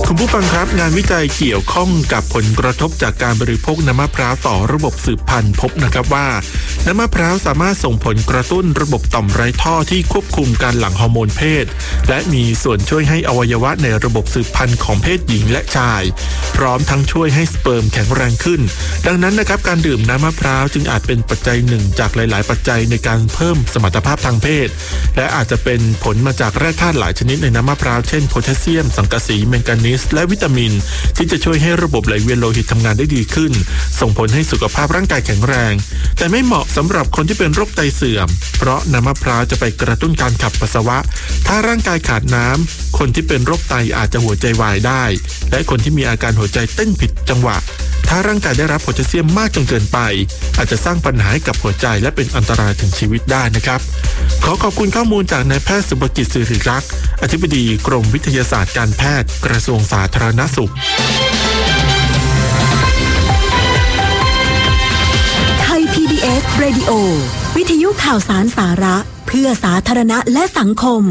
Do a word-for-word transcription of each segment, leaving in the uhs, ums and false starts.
คุณผู้ฟังครับงานวิจัยเกี่ยวข้องกับผลกระทบจากการบริโภคน้ำมะพร้าวต่อระบบสืบพันธุ์พบนะครับว่าน้ำมะพร้าวสามารถส่งผลกระตุ้นระบบต่อมไร้ท่อที่ควบคุมการหลั่งฮอร์โมนเพศและมีส่วนช่วยให้อวัยวะในระบบสืบพันธุ์ของเพศหญิงและชายพร้อมทั้งช่วยให้สเปิร์มแข็งแรงขึ้นดังนั้นนะครับการดื่มน้ำมะพร้าวจึงอาจเป็นปัจจัยหนึ่งจากหลายๆปัจจัยในการเพิ่มสมรรถภาพทางเพศและอาจจะเป็นผลมาจากแร่ธาตุหลายชนิดในน้ำมะพร้าวเช่นโพแทสเซียมสังกะสีแมงกานีสและวิตามินที่จะช่วยให้ระบบไหลเวียนโลหิตทำงานได้ดีขึ้นส่งผลให้สุขภาพร่างกายแข็งแรงแต่ไม่เหมาะสำหรับคนที่เป็นโรคไตเสื่อมเพราะน้ำมะพร้าวจะไปกระตุ้นการขับปัสสาวะถ้าร่างกายขาดน้ำคนที่เป็นโรคไตอาจจะหัวใจวายได้และคนที่มีอาการหัวใจเต้นผิดจังหวะถ้าร่างกายได้รับโพแทสเซียมมากจนเกินไปอาจจะสร้างปัญหาให้กับหัวใจและเป็นอันตรายถึงชีวิตได้นะครับขอขอบคุณข้อมูลจากนายแพทย์สุภกิจสิริรักษ์อธิบดีกรมวิทยาศาสตร์การแพทย์กระทรวงสาธารณสุขไทย พี บี เอส Radio วิทยุข่าวสารสาระเพื่อสาธารณะและสังคม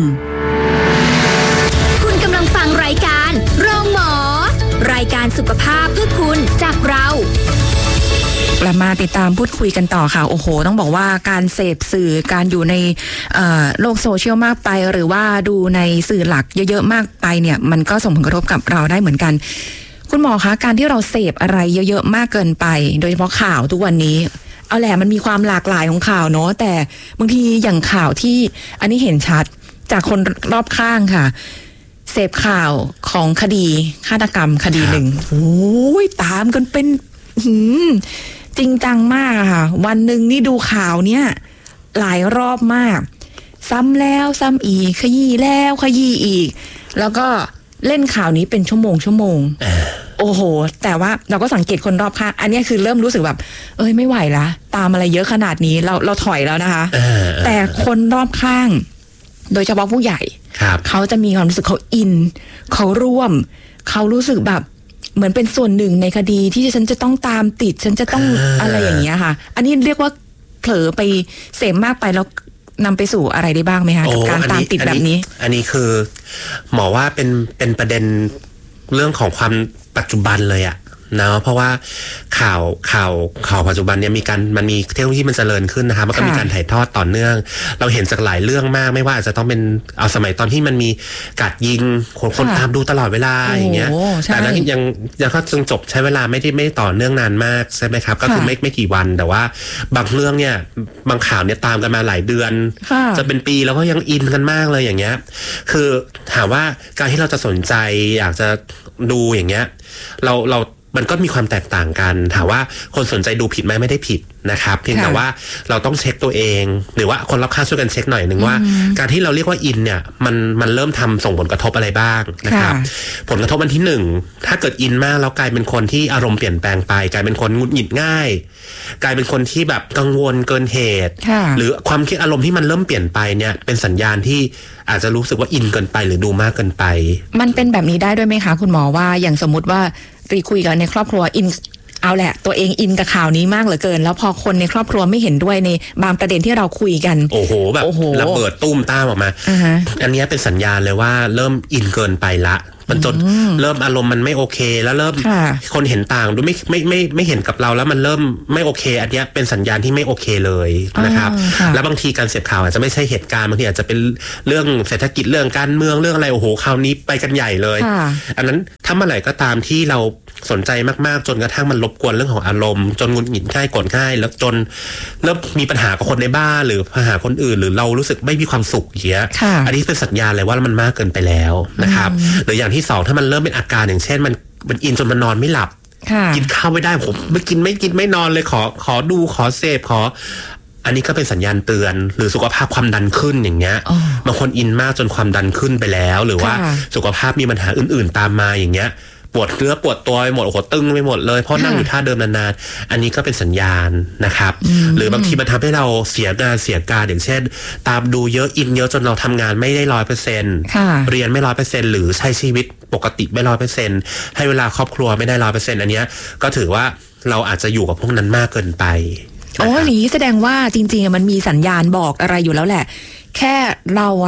คุณกำลังฟังรายการโรงหมอรายการสุขภาพเพื่อคุณจากเรากลับมาติดตามพูดคุยกันต่อค่ะโอ้โหต้องบอกว่าการเสพสื่อการอยู่ในโลกโซเชียลมากไปหรือว่าดูในสื่อหลักเยอะๆมากไปเนี่ยมันก็ส่งผลกระทบกับเราได้เหมือนกันคุณหมอคะการที่เราเสพอะไรเยอะๆมากเกินไปโดยเฉพาะข่าวทุกวันนี้เอาแหละมันมีความหลากหลายของข่าวเนาะแต่บางทีอย่างข่าวที่อันนี้เห็นชัดจากคนรอบข้างค่ะเสพข่าวของคดีฆาตกรรมคดีหนึ่งโอ้ยตามกันเป็นหืมจริงจังมากอะค่ะวันหนึ่งนี่ดูข่าวเนี้ยหลายรอบมากซ้ำแล้วซ้ำอีกขยี้แล้วขยี้อีกแล้วก็เล่นข่าวนี้เป็นชั่วโมงชั่วโมงโอ้โหแต่ว่าเราก็สังเกตคนรอบข้างอันนี้คือเริ่มรู้สึกแบบเอ้ยไม่ไหวละตามอะไรเยอะขนาดนี้เราเราถอยแล้วนะคะแต่คนรอบข้างโดยเฉพาะผู้ใหญ่เขาจะมีความรู้สึกเขาอินเขาร่วมเขารู้สึกแบบเหมือนเป็นส่วนหนึ่งในคดีที่ฉันจะต้องตามติดฉันจะต้องอะไรอย่างเงี้ยค่ะอันนี้เรียกว่าเผลอไปเสพมากไปแล้วนำไปสู่อะไรได้บ้างไหมคะกับการตามติดแบบนี้อันนี้คือหมอว่าเป็นเป็นประเด็นเรื่องของความปัจจุบันเลยอะนะเพราะว่าข่าวข่าวข่าวปัจจุบันเนี่ยมีการมันมีเทคโนโลยีมันเจริญขึ้นนะคะมันก็มีการถ่ายทอดต่อเนื่องเราเห็นจากหลายเรื่องมากไม่ว่าจะต้องเป็นเอาสมัยตอนที่มันมีการยิงคนคนตามดูตลอดเวลาอย่างเงี้ยแต่นั้นยังยังก็จนจบใช้เวลาไม่ได้ไม่ต่อเนื่องนานมากใช่ไหมครับก็คือไม่ไม่กี่วันแต่ว่าบางเรื่องเนี่ยบางข่าวเนี่ยตามกันมาหลายเดือนจะเป็นปีแล้วก็ยังอินกันมากเลยอย่างเงี้ยคือถามว่าการที่เราจะสนใจอยากจะดูอย่างเงี้ยเราเรามันก็มีความแตกต่างกันถามว่าคนสนใจดูผิดไหมไม่ได้ผิดนะครับเพียงแต่ว่าเราต้องเช็คตัวเองหรือว่าคนรอบข้างช่วยกันเช็คหน่อยนึงว่าการที่เราเรียกว่าอินเนี่ยมันมันเริ่มทำส่งผลกระทบอะไรบ้างนะครับผลกระทบอันที่หนึ่งถ้าเกิดอินมากแล้วกลายเป็นคนที่อารมณ์เปลี่ยนแปลงไปกลายเป็นคนหงุดหงิดง่ายกลายเป็นคนที่แบบกังวลเกินเหตุหรือความคิดอารมณ์ที่มันเริ่มเปลี่ยนไปเนี่ยเป็นสัญญาณที่อาจจะรู้สึกว่าอินเกินไปหรือดูมากเกินไปมันเป็นแบบนี้ได้ด้วยไหมคะคุณหมอว่าอย่างสมมติว่ารีคุยกันในครอบครัวอินเอาแหละตัวเองอินกับข่าวนี้มากเหลือเกินแล้วพอคนในครอบครัวไม่เห็นด้วยในบางประเด็นที่เราคุยกันโอ้โหแบบระเบิดตุ้มต้ามออกมา uh-huh. อันนี้เป็นสัญญาณเลยว่าเริ่มอินเกินไปละมันจนเริ่มอารมณ์มันไม่โอเคแล้วเริ่มคนเห็นต่างดูไม่ไม่ไม่ไม่เห็นกับเราแล้วมันเริ่มไม่โอเคอันนี้เป็นสัญญาณที่ไม่โอเคเลยนะครับแล้วบางทีการเสพข่าวอาจจะไม่ใช่เหตุการณ์บางทีอาจจะเป็นเรื่องเศรษฐกิจเรื่องการเมืองเรื่องอะไรโอ้โหคราวนี้ไปกันใหญ่เลยอันนั้นถ้าเมื่อไหร่ก็ตามที่เราสนใจมากๆจนกระทั่งมันรบกวนเรื่องของอารมณ์จนหงุดหงิดง่ายโกรธง่ายแล้วจนเริ่มมีปัญหากับคนในบ้านหรือปัญหาคนอื่นหรือเรารู้สึกไม่มีความสุขอย่างเงี้ยอันนี้เป็นสัญญาณเลยว่ามันมากเกินไปแล้วนะครับหรืออย่างที่สองถ้ามันเริ่มเป็นอาการอย่างเช่นมันมันอินจนมันนอนไม่หลับกินข้าวไม่ได้ผมไม่กินไม่กินไม่นอนเลยขอขอดูขอเสพขออันนี้ก็เป็นสัญญาณเตือนหรือสุขภาพความดันขึ้นอย่างเงี้ยบางคนอินมากจนความดันขึ้นไปแล้วหรือว่าสุขภาพมีปัญหาอื่นๆตามมาอย่างเงี้ยปวดเนื้อปวดตัวไปหมดโอ้โหตึงไปหมดเลยเพราะนั่งอยู่ท่าเดิมนานๆอันนี้ก็เป็นสัญญาณนะครับหรือบางทีมันทำให้เราเสียงานเสียการอย่างเช่นตามดูเยอะอินเยอะจนเราทำงานไม่ได้ร้อยเปอร์เซ็นต์เรียนไม่ร้อยเปอร์เซ็นต์หรือใช้ชีวิตปกติไม่ร้อยเปอร์เซ็นต์ให้เวลาครอบครัวไม่ได้ร้อยเปอร์เซ็นต์อันเนี้ยก็ถือว่าเราอาจจะอยู่กับพวกนั้นมากเกินไปโอ้นี้แสดงว่าจริงๆมันมีสัญญาณบอกอะไรอยู่แล้วแหละแค่เราอะ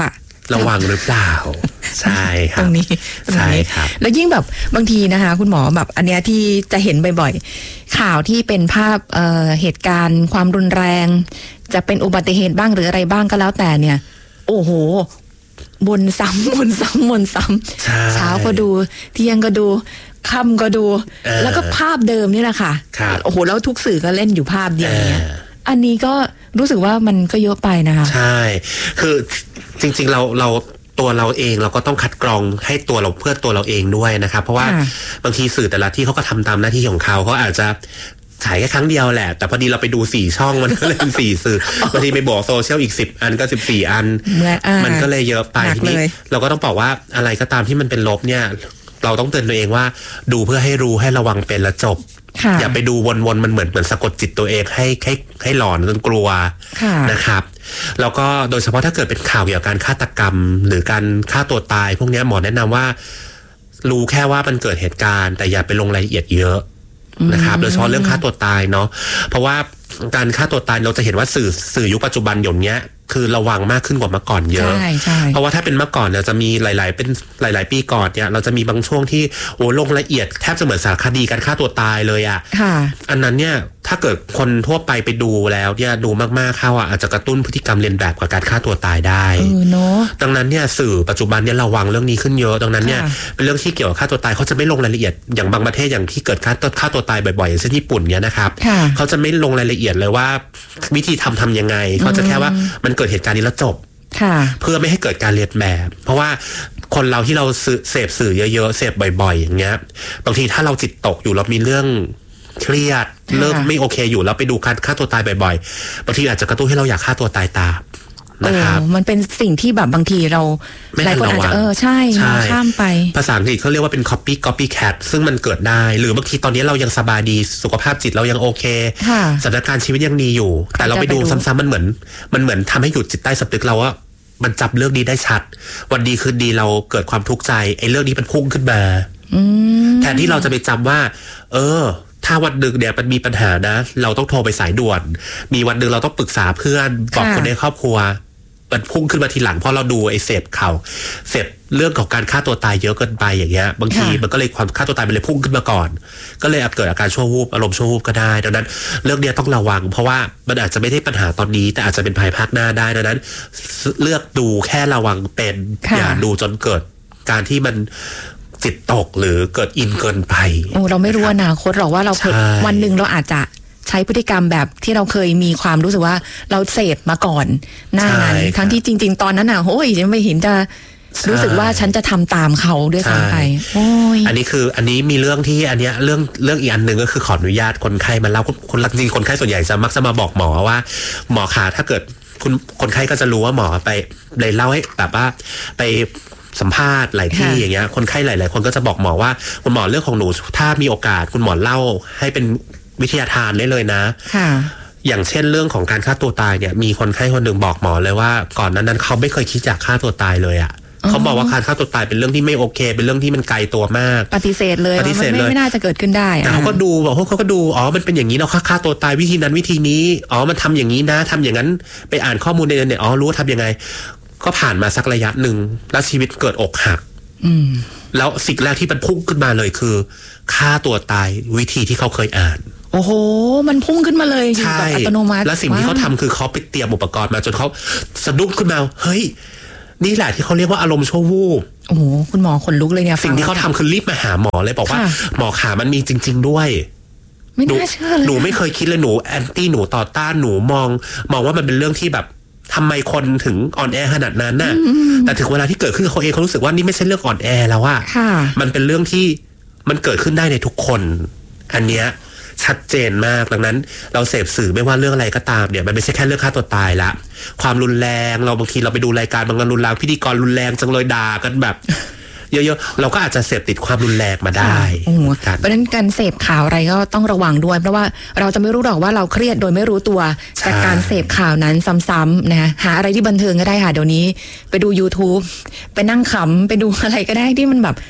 ระวังหรือเปล่าใช่ครับตรงนี้ใช่ครับแล้วยิ่งแบบบางทีนะคะคุณหมอแบบอันเนี้ยที่จะเห็นบ่อยๆข่าวที่เป็นภาพเอ่อเหตุการณ์ความรุนแรงจะเป็นอุบัติเหตุบ้างหรืออะไรบ้างก็แล้วแต่เนี่ยโอ้โหบนซ้ำบนซ้ำบนซ้ำเช้าก็ดูเที่ยงก็ดูค่ำก็ดูแล้วก็ภาพเดิมนี่แหละค่ะโอ้โหแล้วทุกสื่อก็เล่นอยู่ภาพเดียวเนี้ยอันนี้ก็รู้สึกว่ามันก็เยอะไปนะคะใช่คือจริงๆเราเราตัวเราเองเราก็ต้องคัดกรองให้ตัวเราเพื่อตัวเราเองด้วยนะครับเพราะว่าบางทีสื่อแต่ละที่เขาก็ทำตามหน้าที่ของเขาเขาอาจจะฉายแค่ครั้งเดียวแหละแต่พอดีเราไปดูสี่ช่องมันก็เลยเป็นสี่สื่อบางทีไปบอกโซเชียลอีกสิบอันก็สิบสี่อันมันก็เลยเยอะไปทีนี้เราก็ต้องบอกว่าอะไรก็ตามที่มันเป็นลบเนี่ยเราต้องเตือนตัวเองว่าดูเพื่อให้รู้ให้ระวังเป็นและจบอย่าไปดูวนๆมันเหมือนเหมือนสะกดจิตตัวเองให้ให้ให้หลอนจนกลัวนะครับแล้วก็โดยเฉพาะถ้าเกิดเป็นข่าวเกี่ยวกับการฆาตกรรมหรือการฆ่าตัวตายพวกนี้หมอแนะนำว่ารู้แค่ว่ามันเกิดเหตุการณ์แต่อย่าไปลงรายละเอียดเยอะนะครับโดยเฉพาะเรื่องฆ่าตัวตายเนาะเพราะว่าการฆ่าตัวตายเราจะเห็นว่าสื่อสื่อยุคปัจจุบันอย่างเนี้ยคือระวังมากขึ้นกว่าเมื่อก่อนเยอะเพราะว่าถ้าเป็นเมื่อก่อนเนี่ยจะมีหลายๆเป็นหลายๆปีก่อนเนี่ยเราจะมีบางช่วงที่โอ้ลงละเอียดแทบจะเหมือนสารคดีการฆ่าตัวตายเลยอ่ะอันนั้นเนี่ยถ้าเกิดคนทั่วไปไปดูแล้วเนี่ยดูมากๆเข้าอ่ะอาจจะกระตุ้นพฤติกรรมเลียนแบบกับการฆ่าตัวตายได้ดังนั้นเนี่ยสื่อปัจจุบันเนี่ยระวังเรื่องนี้ขึ้นเยอะดังนั้นเนี่ยเป็นเรื่องที่เกี่ยวกับฆ่าตัวตายเขาจะไม่ลงรายละเอียดอย่างบางประเทศอย่างที่เกิดฆ่าฆ่าตัวตายบ่อยๆอย่างเช่นญี่ปุ่นเนี่ยนะครับเขาจะไม่ลงรายละเอียดเลยว่าวิธีทำทำยังไงเขาจะแค่ว่ามันเกิดเหตุการณ์นี้แล้วจบเพื่อไม่ให้เกิดการเลียนแบบเพราะว่าคนเราที่เราเสพสื่อเยอะๆเสพบ่อยๆอย่างเงี้ยบางทีถ้าเราจิตตกอยู่เรามีเรื่องเครียดเริ่มไม่โอเคอยู่แล้วไปดูการฆ่าตัวตายบ่อยๆบางทีอาจจะกระตุ้นให้เราอยากฆ่าตัวตายตามนะครับมันเป็นสิ่งที่แบบบางทีเราหลายคนอาจจะเออใช่ข้ามไปภาษาอังกฤษเขาเรียกว่าเป็น copy copycat ซึ่งมันเกิดได้หรือบางทีตอนนี้เรายังสบายดีสุขภาพจิตเรายังโอเคสถานการณ์ชีวิตยังดีอยู่แต่เราไปดูซ้ำๆมันเหมือนมันเหมือนทำให้หยุดจิตใต้สำนึกเราว่ามันจับเรื่องนี้ได้ชัดวันดีคืนดีเราเกิดความทุกข์ใจไอ้เรื่องนี้มันพุ่งขึ้นมาแทนที่เราจะไปจำว่าเออถ้าวันหนึ่งเนี่ยมันมีปัญหานะเราต้องโทรไปสายด่วนมีวันหนึ่งเราต้องปรึกษาเพื่อนบอกคนในครอบครัวมันพุ่งขึ้นมาทีหลังเพราะเราดูไอ้เสพข่าวเสพเรื่องของการฆ่าตัวตายเยอะเกินไปอย่างเงี้ยบางทีมันก็เลยความฆ่าตัวตายมันเลยพุ่งขึ้นมาก่อนก็เลยเกิดอาการชั่ววูบอารมณ์ชั่ววูบก็ได้ดังนั้นเรื่องนี้ต้องระวังเพราะว่ามันอาจจะไม่ได้ปัญหาตอนนี้แต่อาจจะเป็นภายภาคหน้าได้ดังนั้นเลือกดูแค่ระวังเป็นอย่าดูจนเกิดการที่มันจิตตกหรือเกิดอินเกินไปโอ้เราไม่รู้อนาคตหรอกว่าเราวันหนึ่งเราอาจจะใช้พฤติกรรมแบบที่เราเคยมีความรู้สึกว่าเราเสพมาก่อนหน้านั้นทั้งที่จริงๆตอนนั้นน่ะโอ้ยยังไม่เห็นจะรู้สึกว่าฉันจะทำตามเขาด้วยซ้ำไปโอ้ยอันนี้คืออันนี้มีเรื่องที่อันเนี้ยเรื่องเรื่องอีกอันหนึ่งก็คือขออนุญาตคนไข้มาเล่าคนจริงคนไข้ส่วนใหญ่จะมักจะมาบอกหมอว่าหมอขาถ้าเกิดคุณคนไข้ก็จะรู้ว่าหมอไปเลยเล่าให้แบบว่าไปสัมภาษณ์หลายที่อย่างเงี้ยคนไข้หลายๆคนก็จะบอกหมอว่าคุณหมอเรื่องของหนูถ้ามีโอกาสคุณหมอเล่าให้เป็นวิทยาทานได้เลยนะอย่างเช่นเรื่องของการฆ่าตัวตายเนี่ยมีคนไข้คนหนึ่งบอกหมอเลยว่าก่อนนั้นนั้นเขาไม่เคยคิดอยากฆ่าตัวตายเลยอ่ะเขาบอกว่าการฆ่าตัวตายเป็นเรื่องที่ไม่โอเคเป็นเรื่องที่มันไกลตัวมากปฏิเสธเลยว่ามันไม่น่าจะเกิดขึ้นได้แต่เขาก็ดูบอกเขาก็ดูอ๋อมันเป็นอย่างนี้เราฆ่าฆ่าตัวตายวิธีนั้นวิธีนี้อ๋อมันทำอย่างนี้นะทำอย่างนั้นไปอ่านข้อมูลในอินเทอร์เน็ตอ๋อรู้ว่าทำยังไงก็ผ่านมาสักระยะหนึ่งแล้วชีวิตเกิดอกหักแล้วสิ่งแรกที่มันพุ่งขึ้นมาเลยคือฆ่าตัวตายวิธีที่เขาเคยอ่านโอ้โหมันพุ่งขึ้นมาเลยอยู่แบบอัตโนมัติแล้วสิ่งที่เขาทำคือเขาไปเตรียมอุปกรณ์มาจนเขาสะดุ้งขึ้นมาเฮ้ยนี่แหละที่เขาเรียกว่าอารมณ์ชั่ววูบโอ้โหคุณหมอขนลุกเลยเนี่ยสิ่งที่เขาทำคือรีบมาหาหมอเลยบอกว่าหมอขามันมีจริงๆด้วยไม่น่าเชื่อเลยหนูไม่เคยคิดเลยหนูแอนตี้หนูต่อต้านหนูมองมองว่ามันเป็นเรื่องที่แบบทำไมคนถึงอ่อนแอขนาดนั้นน่ะแต่ถึงเวลาที่เกิดขึ้นเขาเองเขารู้สึกว่านี่ไม่ใช่เรื่องอ่อนแอแล้วว่ามันเป็นเรื่องที่มันเกิดขึ้นได้ในทุกคนอันเนี้ยชัดเจนมากดังนั้นเราเสพสื่อไม่ว่าเรื่องอะไรก็ตามเนี่ยมันไม่ใช่แค่เรื่องฆ่าตัวตายละความรุนแรงเราบางทีเราไปดูรายการบางการรุนแรงพิธีกรรุนแรงจังเลยด่ากันแบบเยอะๆเราก็อาจจะเสพติดความรุนแรงมาได้เพราะฉะนั้นการเสพข่าวอะไรก็ต้องระวังด้วยเพราะว่าเราจะไม่รู้หรอกว่าเราเครียดโดยไม่รู้ตัวจากการเสพข่าวนั้นซ้ำๆนะหาอะไรที่บันเทิงก็ได้ค่ะเดี๋ยวนี้ไปดู YouTube ไปนั่งขำไปดูอะไรก็ได้ที่มันแบบ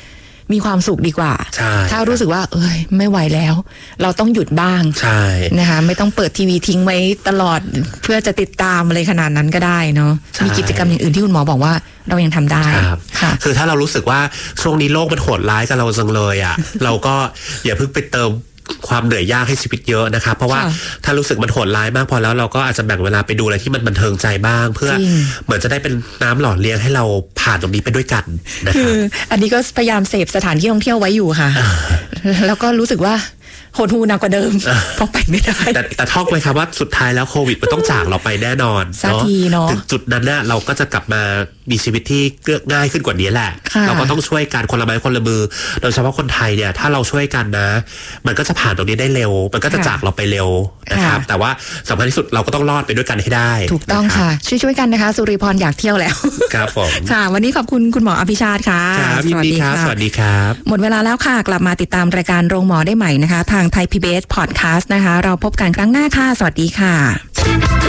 มีความสุขดีกว่าถ้ารู้สึกว่าเอ้ยไม่ไหวแล้วเราต้องหยุดบ้างใช่นะคะไม่ต้องเปิดทีวีทิ้งไว้ตลอดเพื่อจะติดตามอะไรขนาดนั้นก็ได้เนาะมีกิจกรรมอย่างอื่นที่คุณหมอบอกว่าเรายังทำได้ค่ะคือถ้าเรารู้สึกว่าช่วงนี้โลกมันโหดร้ายกับเราจังเลยอ่ะ เราก็อย่าเพิ่งไปเติมความเหนื่อยยากให้ชีวิตเยอะนะครับเพราะว่าถ้ารู้สึกมันโหดร้ายมากพอแล้วเราก็อาจจะแบ่งเวลาไปดูอะไรที่มันบันเทิงใจบ้างเพื่อเหมือนจะได้เป็นน้ำหล่อเลี้ยงให้เราผ่านตรงนี้ไปด้วยกันนะครับอันนี้ก็พยายามเสพสถานที่ท่องเที่ยวไว้อยู่ค่ะแล้วก็รู้สึกว่าโหดหูหนักกว่าเดิมเพราะไปไม่ได้แต่แต่ท่องไว้ครับว่าสุดท้ายแล้วโควิดมันต้องจากเราไปแน่นอนสักทีเนาะถึงจุดนั้นน่ะเราก็จะกลับมามีชีวิตที่ง่ายขึ้นกว่านี้แหละเราก็ต้องช่วยกันคนละไม้คนละมือโดยเฉพาะคนไทยเนี่ยถ้าเราช่วยกันนะมันก็จะผ่านตรงนี้ได้เร็วมันก็จะจากเราไปเร็วนะครับแต่ว่าสำคัญที่สุดเราก็ต้องรอดไปด้วยกันให้ได้ถูกต้องค่ะช่วยๆกันนะคะสุริพรอยากเที่ยวแล้วครับผมค่ะวันนี้ขอบคุณคุณหมออภิชาติค่ะสวัสดีครับสวัสดีครับหมดเวลาแล้วค่ะกลับมาติดตามรายการโรงหมอได้ใหม่นะคะทางไทย พี บี เอส Podcast นะคะเราพบกันครั้งหน้าค่ะสวัสดีค่ะ